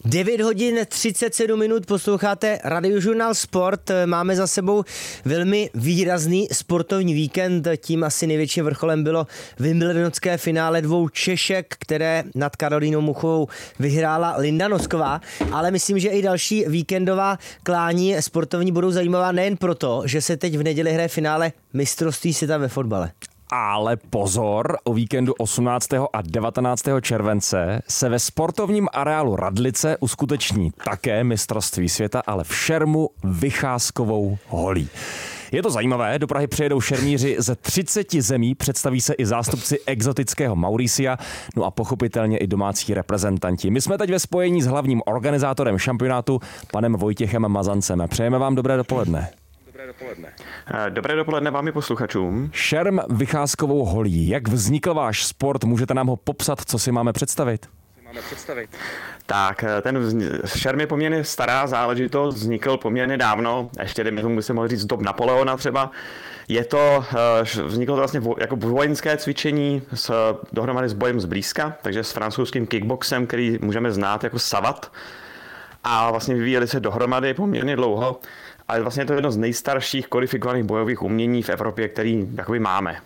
9 hodin 37 minut, posloucháte Radiožurnál Sport. Máme za sebou velmi výrazný sportovní víkend. Tím asi největším vrcholem bylo wimbledonské finále dvou Češek, které nad Karolínou Muchovou vyhrála Linda Nosková. Ale myslím, že i další víkendová klání sportovní budou zajímavá nejen proto, že se teď v neděli hraje finále mistrovství světa ve fotbale. Ale pozor, o víkendu 18. a 19. července se ve sportovním areálu Radlice uskuteční také mistrovství světa, ale v šermu Vycházkovou holí. Je to zajímavé, do Prahy přijedou šermíři ze 30 zemí, představí se i zástupci exotického Maurisia, no a pochopitelně i domácí reprezentanti. My jsme teď ve spojení s hlavním organizátorem šampionátu, panem Vojtěchem Mazancem. Přejeme vám dobré dopoledne. Dobré dopoledne vám i posluchačům. Šerm Vycházkovou holí. Jak vznikl váš sport? Můžete nám ho popsat, co si máme představit? Tak, ten šerm je poměrně stará záležitost, vznikl poměrně dávno, ještě dejme tomu, by se mohl říct, z dob Napoleona třeba. Vzniklo to vlastně jako vojenské cvičení dohromady s bojem zblízka, takže s francouzským kickboxem, který můžeme znát jako savat. A vlastně vyvíjeli se dohromady poměrně dlouho. Ale vlastně je to jedno z nejstarších kodifikovaných bojových umění v Evropě, který jakoby máme.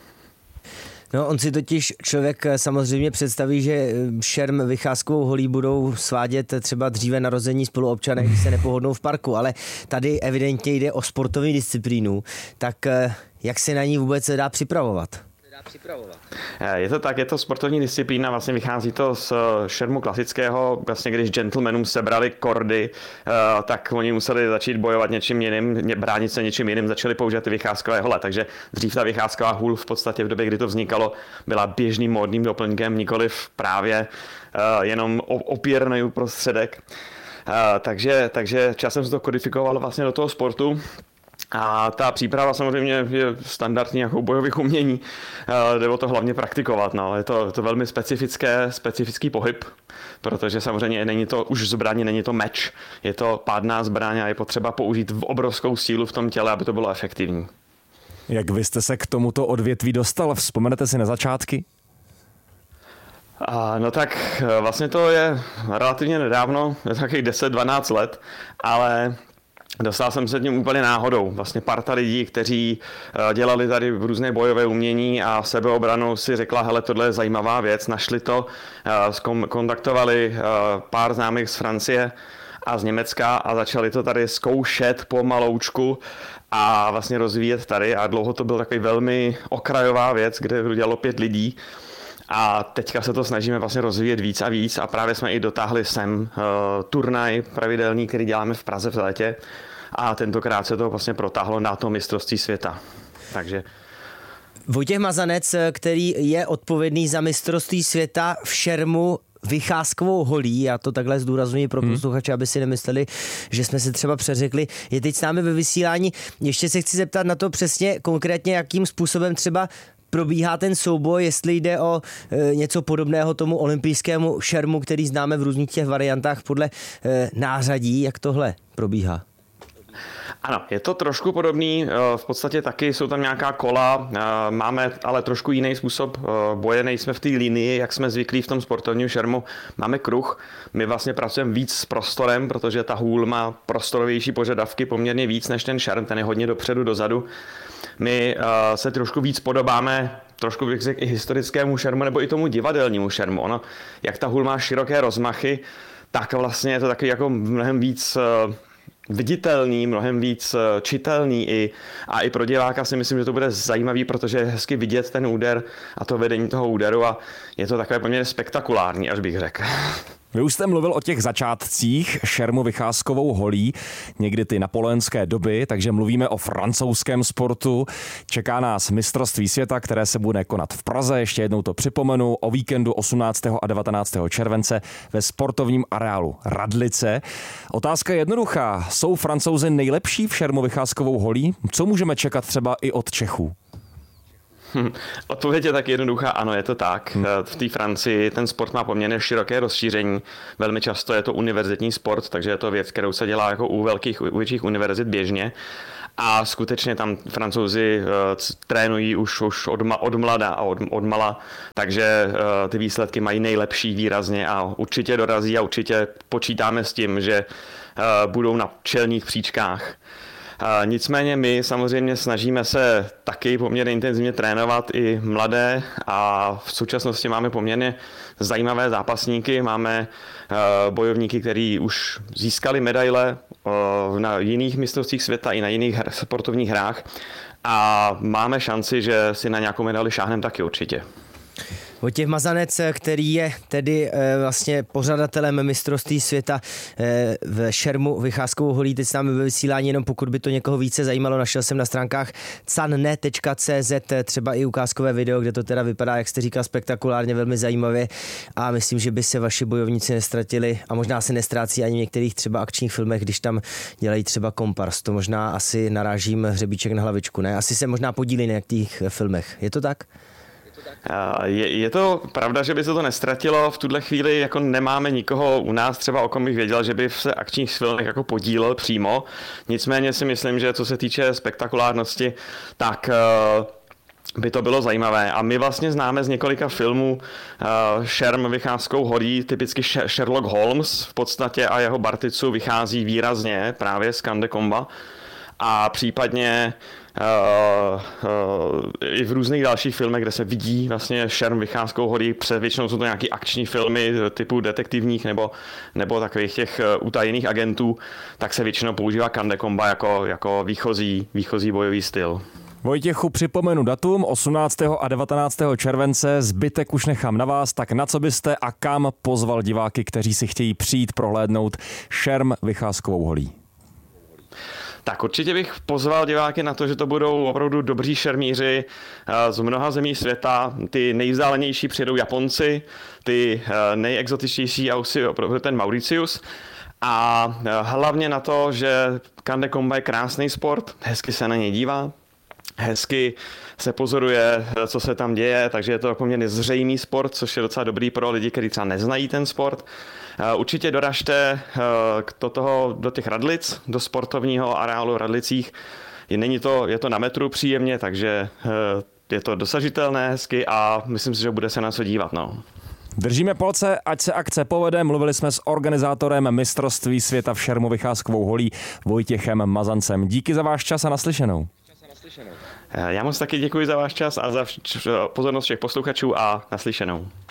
No, on si totiž člověk samozřejmě představí, že šerm Vycházkovou holí budou svádět třeba dříve narození spoluobčané, když se nepohodnou v parku, ale tady evidentně jde o sportovní disciplínu, tak jak se na ní vůbec dá připravovat? Je to tak, je to sportovní disciplína, vlastně vychází to z šermu klasického, vlastně když gentlemanům sebrali kordy, tak oni museli začít bojovat něčím jiným, bránit se něčím jiným, začali používat ty vycházkové hole, takže dřív ta vycházková hůl v podstatě v době, kdy to vznikalo, byla běžným módním doplňkem, nikoliv právě jenom opěrný prostředek. Takže časem se to kodifikovalo vlastně do toho sportu. A ta příprava samozřejmě je standardní jako bojových umění, jde o to hlavně praktikovat. No. Je to velmi specifický pohyb, protože samozřejmě není to už zbraň, není to meč, je to pádná zbraň a je potřeba použít obrovskou sílu v tom těle, aby to bylo efektivní. Jak vy jste se k tomuto odvětví dostal? Vzpomenete si na začátky? No tak vlastně to je relativně nedávno, je to takových 10-12 let, ale dostal jsem se tím úplně náhodou. Vlastně parta lidí, kteří dělali tady různé bojové umění a sebeobranou si řekla, hele, tohle je zajímavá věc, našli to, kontaktovali pár známých z Francie a z Německa a začali to tady zkoušet pomaloučku a vlastně rozvíjet tady a dlouho to byl takový velmi okrajová věc, kde to dělalo 5 lidí. A teďka se to snažíme vlastně rozvíjet víc a víc a právě jsme i dotáhli sem turnaj pravidelný, který děláme v Praze v létě a tentokrát se to vlastně protáhlo na to mistrovství světa. Takže Vojtěch Mazanec, který je odpovědný za mistrovství světa v šermu Vycházkovou holí, já to takhle zdůraznuju pro posluchače, aby si nemysleli, že jsme se třeba přeřekli, je teď s námi ve vysílání. Ještě se chci zeptat na to přesně konkrétně, jakým způsobem třeba probíhá ten souboj, jestli jde o něco podobného tomu olympijskému šermu, který známe v různých těch variantách podle nářadí, jak tohle probíhá? Ano, je to trošku podobný, v podstatě taky jsou tam nějaká kola, máme ale trošku jiný způsob boje, nejsme v té linii, jak jsme zvyklí v tom sportovním šermu, máme kruh, my vlastně pracujeme víc s prostorem, protože ta hůl má prostorovější požadavky poměrně víc než ten šerm, ten je hodně dopředu, dozadu. My se trošku víc podobáme, trošku bych řekl i historickému šermu, nebo i tomu divadelnímu šermu. Ono, jak ta hůl má široké rozmachy, tak vlastně je to taky jako mnohem víc viditelný, mnohem víc čitelný a i pro diváka si myslím, že to bude zajímavý, protože je hezky vidět ten úder a to vedení toho úderu a je to takové poměrně spektakulární, až bych řekl. Vy už jste mluvil o těch začátcích šermu Vycházkovou holí, někdy ty napoleonské doby, takže mluvíme o francouzském sportu. Čeká nás mistrovství světa, které se bude konat v Praze, ještě jednou to připomenu, o víkendu 18. a 19. července ve sportovním areálu Radlice. Otázka je jednoduchá, jsou Francouzi nejlepší v šermu Vycházkovou holí? Co můžeme čekat třeba i od Čechů? Odpověď je tak jednoduchá, ano, je to tak. V té Francii ten sport má poměrně široké rozšíření. Velmi často je to univerzitní sport, takže je to věc, kterou se dělá jako u větších univerzit běžně. a skutečně tam Francouzi trénují už od mlada a od mala, takže ty výsledky mají nejlepší výrazně a určitě dorazí a určitě počítáme s tím, že budou na čelních příčkách. Nicméně my samozřejmě snažíme se taky poměrně intenzivně trénovat i mladé a v současnosti máme poměrně zajímavé zápasníky. Máme bojovníky, kteří už získali medaile na jiných mistrovstvích světa i na jiných sportovních hrách a máme šanci, že si na nějakou medaili šáhneme taky určitě. Vojtěch Mazanec, který je tedy vlastně pořadatelem mistrovství světa v šermu vycházkovou holí, teď s námi ve vysílání, jenom pokud by to někoho více zajímalo, našel jsem na stránkách canne.cz třeba i ukázkové video, kde to teda vypadá, jak jste říkal, spektakulárně, velmi zajímavě a myslím, že by se vaši bojovníci nestratili a možná se nestrácí ani v některých třeba akčních filmech, když tam dělají třeba kompars. To možná asi narážím hřebíček na hlavičku, ne? Asi se možná podílí na některých filmech. Je to tak? Je to pravda, že by se to nestratilo. V tuhle chvíli jako nemáme nikoho u nás, třeba o kom bych věděl, že by v se akčních filmech jako podílel přímo. Nicméně si myslím, že co se týče spektakulárnosti, tak by to bylo zajímavé. A my vlastně známe z několika filmů šerm vycházkou holí, typicky Sherlock Holmes v podstatě a jeho Barticu vychází výrazně právě z Cannes de Combat. A případně i v různých dalších filmech, kde se vidí vlastně šerm vycházkou holí, většinou jsou to nějaký akční filmy typu detektivních nebo takových těch utajených agentů, tak se většinou používá Cannes de Combat jako výchozí bojový styl. Vojtěchu, připomenu datum 18. a 19. července, zbytek už nechám na vás, tak na co byste a kam pozval diváky, kteří si chtějí přijít prohlédnout šerm vycházkovou holí? Tak určitě bych pozval diváky na to, že to budou opravdu dobří šermíři z mnoha zemí světa. Ty nejvzdálenější přijedou Japonci, ty nejexotičtější ten Mauritius. A hlavně na to, že Cannes de Combat je krásný sport, hezky se na něj dívá, hezky se pozoruje, co se tam děje, takže je to poměrně zřejmý sport, což je docela dobrý pro lidi, kteří třeba neznají ten sport. Určitě doražte do těch Radlic, do sportovního areálu v Radlicích. Je to na metru příjemně, takže je to dosažitelné hezky a myslím si, že bude se na co dívat. No. Držíme palce, ať se akce povede. Mluvili jsme s organizátorem mistrovství světa v šermu vycházkovou holí Vojtěchem Mazancem. Díky za váš čas a naslyšenou. Já moc taky děkuji za váš čas a za pozornost všech posluchačů a naslyšenou.